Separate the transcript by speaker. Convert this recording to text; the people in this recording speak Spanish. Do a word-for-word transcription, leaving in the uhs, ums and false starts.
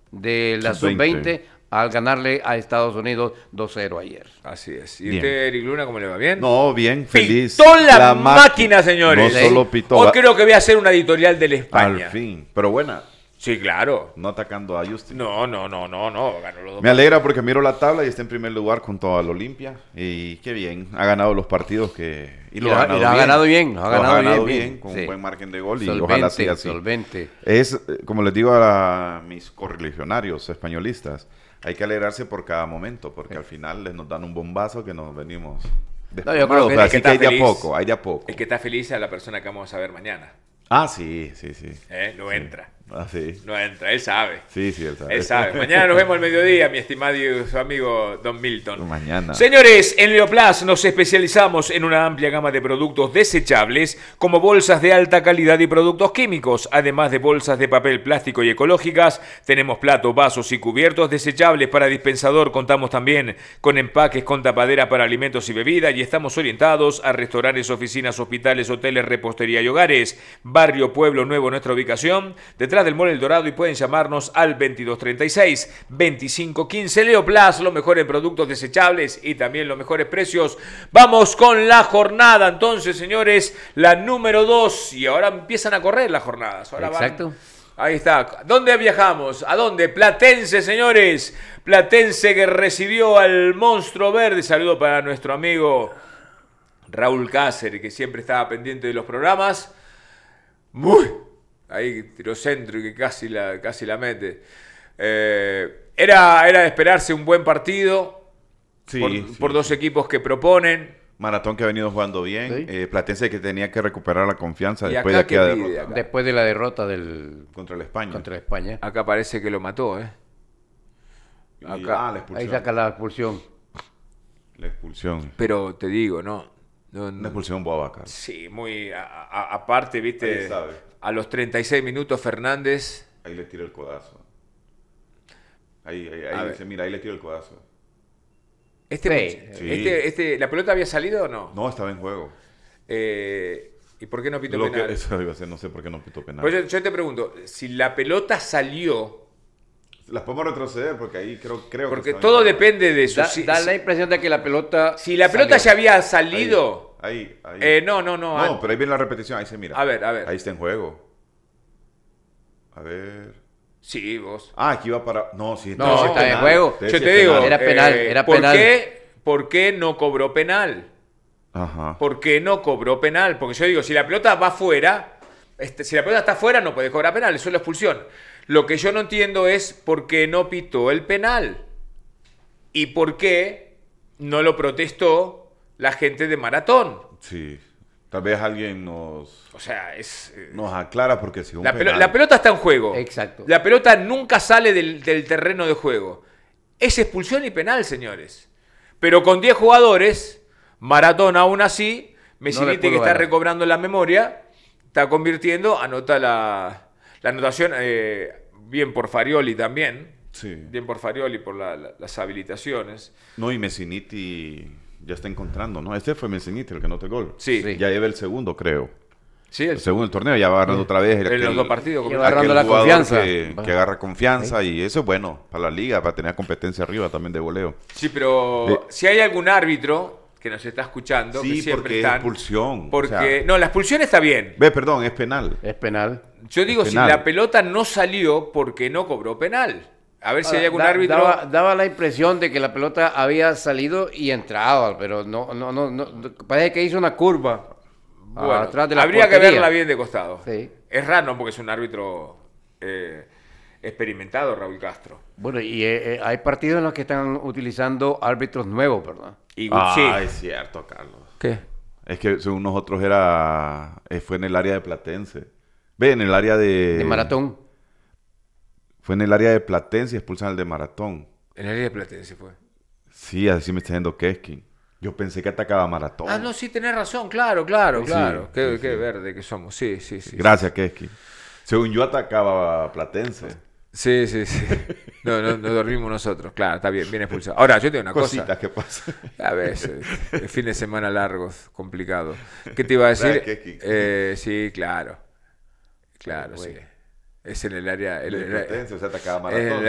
Speaker 1: de la sub veinte al ganarle a Estados Unidos dos cero ayer.
Speaker 2: Así es. ¿Y
Speaker 3: Bien.
Speaker 2: usted, Eric Luna, cómo le va? ¿Bien?
Speaker 3: No, bien, feliz.
Speaker 2: Pitó la,
Speaker 3: La
Speaker 2: máquina,
Speaker 3: maqui-
Speaker 2: señores.
Speaker 3: No solo pitó.
Speaker 2: Hoy creo que voy a hacer una editorial del España.
Speaker 3: Al fin. Pero buena,
Speaker 2: Sí, claro.
Speaker 3: no atacando a Justin.
Speaker 2: No, no, no, no, no. Ganó los dos.
Speaker 3: Me alegra porque miro la tabla y está en primer lugar junto al Olimpia. Y qué bien, ha ganado los partidos que...
Speaker 1: Y,
Speaker 3: lo
Speaker 1: lo ha, y lo ha ganado bien. Lo ha
Speaker 3: Lo
Speaker 1: ganado, bien, bien.
Speaker 3: con
Speaker 1: Sí.
Speaker 3: un buen margen de gol y
Speaker 1: Solvente,
Speaker 3: ojalá siga así.
Speaker 1: solvente.
Speaker 3: Es, eh, como les digo a la- mis correligionarios españolistas, hay que alegrarse por cada momento, porque al final les nos dan un bombazo que nos venimos
Speaker 1: No, yo creo que-
Speaker 3: pero
Speaker 2: el que
Speaker 3: así
Speaker 2: está
Speaker 3: que hay de a
Speaker 2: feliz-
Speaker 3: poco, hay de a poco.
Speaker 2: El que está feliz es la persona que vamos a ver mañana.
Speaker 3: Ah, sí, sí, sí.
Speaker 2: ¿Eh? No entra.
Speaker 3: Ah, sí.
Speaker 2: No entra, él sabe.
Speaker 3: Sí, sí, él sabe.
Speaker 2: Él sabe. Mañana nos vemos al mediodía, mi estimado y su amigo Don Milton.
Speaker 3: Mañana.
Speaker 2: Señores, en Leoplas nos especializamos en una amplia gama de productos desechables como bolsas de alta calidad y productos químicos. Además de bolsas de papel plástico y ecológicas, tenemos platos, vasos y cubiertos desechables para dispensador. Contamos también con empaques con tapadera para alimentos y bebidas y estamos orientados a restaurantes, oficinas, hospitales, hoteles, repostería y hogares. Barrio Pueblo Nuevo, nuestra ubicación, detrás del Mall El Dorado, y pueden llamarnos al veintidós treinta y seis, veinticinco quince. Leoplas, lo mejor en productos desechables y también los mejores precios. Vamos con la jornada, entonces, señores, la número dos. Y ahora empiezan a correr las jornadas. Ahora van-
Speaker 1: Exacto.
Speaker 2: Ahí está. ¿Dónde viajamos? ¿A dónde? Platense, señores. Platense que recibió al monstruo verde. Saludo para nuestro amigo Raúl Cáceres, que siempre estaba pendiente de los programas. Muy. Ahí tiró centro y que casi la, casi la mete. Eh, era, era de esperarse un buen partido
Speaker 3: Sí,
Speaker 2: por,
Speaker 3: sí,
Speaker 2: por dos
Speaker 3: sí.
Speaker 2: equipos que proponen.
Speaker 3: Maratón que ha venido jugando bien.
Speaker 1: Sí.
Speaker 3: Eh, Platense que tenía que recuperar la confianza
Speaker 2: ¿Y
Speaker 3: después
Speaker 2: acá
Speaker 3: de aquella
Speaker 2: qué pide
Speaker 3: derrota
Speaker 2: acá?
Speaker 1: Después de la derrota del
Speaker 3: contra el España.
Speaker 1: contra España.
Speaker 2: Acá parece que lo mató, ¿eh?
Speaker 3: Y-
Speaker 2: acá.
Speaker 3: ah, la
Speaker 1: Ahí
Speaker 3: expulsión.
Speaker 1: saca la expulsión.
Speaker 3: La expulsión.
Speaker 2: Pero te digo, ¿no? no,
Speaker 3: Una
Speaker 2: no
Speaker 3: expulsión boba, Carlos.
Speaker 2: sí, muy... a- a- aparte, viste,
Speaker 3: Nadie sabe.
Speaker 2: a los treinta y seis minutos Fernández...
Speaker 3: Ahí le tira el codazo. Ahí, ahí,
Speaker 2: A
Speaker 3: ahí
Speaker 2: ver.
Speaker 3: dice, mira, ahí le tira el codazo.
Speaker 2: Este,
Speaker 1: Sí,
Speaker 3: sí.
Speaker 2: este, este, ¿La pelota había salido o no?
Speaker 3: No, estaba en juego.
Speaker 2: Eh, ¿Y por qué no pitó
Speaker 3: Lo
Speaker 2: penal?
Speaker 3: que, eso iba a ser, no sé por qué no pitó penal.
Speaker 2: Pues yo, yo te pregunto, si la pelota salió...
Speaker 3: Las podemos retroceder porque ahí creo, creo que
Speaker 2: Porque
Speaker 3: estaba en
Speaker 2: todo
Speaker 3: juego.
Speaker 2: depende de eso.
Speaker 1: Da,
Speaker 2: Si,
Speaker 1: da
Speaker 2: si-
Speaker 1: la impresión de que la pelota.
Speaker 2: si la pelota
Speaker 1: salió.
Speaker 2: ya había salido...
Speaker 3: Ahí, ahí.
Speaker 2: Eh, no, no, no.
Speaker 3: No,
Speaker 2: ah,
Speaker 3: pero ahí viene la repetición, ahí se mira.
Speaker 2: A ver, a ver.
Speaker 3: Ahí está en juego. A ver.
Speaker 2: Sí, vos.
Speaker 3: Ah, aquí va para. No, sí,
Speaker 1: No,
Speaker 3: sí es
Speaker 1: está en
Speaker 3: penal.
Speaker 1: juego.
Speaker 3: Este
Speaker 2: Yo
Speaker 3: sí
Speaker 2: te
Speaker 3: es
Speaker 2: digo...
Speaker 3: penal.
Speaker 1: Era penal,
Speaker 2: eh,
Speaker 1: era
Speaker 2: ¿por
Speaker 1: penal.
Speaker 2: Qué, ¿Por qué no cobró penal?
Speaker 3: Ajá.
Speaker 2: ¿Por qué no cobró penal? Porque yo digo, si la pelota va afuera, este, si la pelota está afuera no puede cobrar penal, eso es la expulsión. Lo que yo no entiendo es por qué no pitó el penal y por qué no lo protestó la gente de Maratón.
Speaker 3: Sí. Tal vez alguien nos,
Speaker 2: O sea, es... eh,
Speaker 3: nos aclara porque si un
Speaker 2: la, pelo-
Speaker 3: penal-
Speaker 2: la pelota está en juego.
Speaker 1: Exacto.
Speaker 2: La pelota nunca sale del, del terreno de juego. Es expulsión y penal, señores. Pero con diez jugadores, Maratón aún así, Messiniti,
Speaker 1: pudo
Speaker 2: que está
Speaker 1: ganar.
Speaker 2: recobrando la memoria, está convirtiendo, anota la, la anotación, eh, bien por Farioli también,
Speaker 3: Sí.
Speaker 2: bien por Farioli por la- la- las habilitaciones.
Speaker 3: No, y Messiniti ya está encontrando, ¿no? Este fue Messiniti el que anotó el gol.
Speaker 2: Sí,
Speaker 1: Sí.
Speaker 3: Ya lleva el segundo, creo.
Speaker 2: sí,
Speaker 3: El
Speaker 2: el-
Speaker 3: segundo del torneo, ya va agarrando otra vez. el-
Speaker 2: en los
Speaker 3: aquel-
Speaker 2: dos partidos.
Speaker 1: Lleva
Speaker 2: completos.
Speaker 1: agarrando
Speaker 3: aquel
Speaker 1: la
Speaker 3: jugador
Speaker 1: confianza.
Speaker 3: Que, que agarra confianza y eso es bueno para la liga, para tener competencia arriba también de goleo.
Speaker 2: Sí, pero
Speaker 3: Eh.
Speaker 2: si hay algún árbitro que nos está escuchando, que
Speaker 3: Sí,
Speaker 2: siempre
Speaker 3: porque es
Speaker 2: están...
Speaker 3: expulsión. o
Speaker 2: Porque,
Speaker 3: sea,
Speaker 2: no, la expulsión está bien.
Speaker 3: ve, perdón, es penal.
Speaker 1: Es penal.
Speaker 2: Yo digo, si
Speaker 3: penal.
Speaker 2: la pelota no salió porque no cobró penal. A ver si hay algún
Speaker 1: Da-
Speaker 2: árbitro.
Speaker 1: Daba, daba la impresión de que la pelota había salido y entrado, pero no, no, no, no parece que hizo una curva
Speaker 2: Bueno,
Speaker 1: atrás de la
Speaker 2: habría que
Speaker 1: portería.
Speaker 2: verla bien de costado.
Speaker 1: Sí.
Speaker 2: Es raro, ¿no? Porque es un árbitro eh, experimentado, Raúl Castro.
Speaker 1: Bueno, y eh, eh, hay partidos en los que están utilizando árbitros nuevos, ¿verdad?
Speaker 2: Y
Speaker 3: Ah,
Speaker 2: sí.
Speaker 3: es cierto, Carlos.
Speaker 2: ¿Qué?
Speaker 3: Es que según nosotros era eh, fue en el área de Platense. Ve, en el área de...
Speaker 1: De Maratón.
Speaker 3: Fue en el área de Platense y expulsan al de Maratón.
Speaker 2: En el área de Platense fue.
Speaker 3: Sí, así me está diciendo Keskin. Yo pensé que atacaba a Maratón.
Speaker 2: Ah, no, sí, tenés razón, claro, claro,
Speaker 3: Sí,
Speaker 2: claro. Qué,
Speaker 3: sí,
Speaker 2: qué
Speaker 3: sí.
Speaker 2: verde que somos, sí, sí, sí.
Speaker 3: Gracias, Keskin. Según yo atacaba a Platense.
Speaker 2: Sí, sí, sí. No, no, no dormimos nosotros, claro, está bien, bien expulsado. Ahora, yo tengo una
Speaker 3: Cositas
Speaker 2: cosa.
Speaker 3: que pasan.
Speaker 2: A veces, el fin de semana largos, complicado. ¿Qué te iba a decir?
Speaker 3: ¿Qué, qué?
Speaker 2: Eh, sí, claro. Claro, sí. Es en el área... en
Speaker 3: De
Speaker 2: el-
Speaker 3: Platense, o sea, atacaba a
Speaker 2: en el
Speaker 3: Maratón.